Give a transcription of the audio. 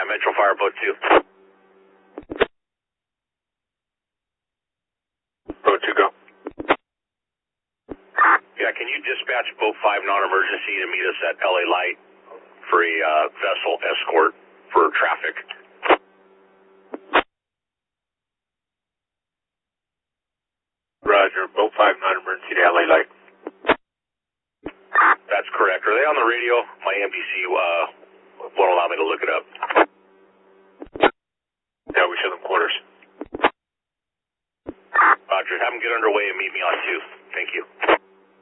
Yeah, Metro Fireboat 2. Boat 2, go. Yeah, can you dispatch Boat 5 non-emergency to meet us at LA Light for a vessel escort for traffic? Roger, Boat 5 non-emergency to LA Light. That's correct. Are they on the radio? My MDC won't allow me to look it up. Yeah, we show them quarters. Roger, have them get underway and meet me on 2.